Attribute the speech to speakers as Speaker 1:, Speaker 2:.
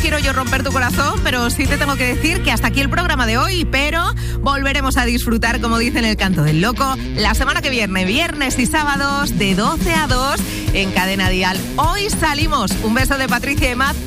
Speaker 1: quiero yo romper tu corazón, pero sí te tengo que decir que hasta aquí el programa de hoy, pero volveremos a disfrutar, como dice en el Canto del Loco, la semana que viene, viernes y sábados de 12 a 2 en Cadena Dial. Hoy salimos. Un beso de Patricia y Maz.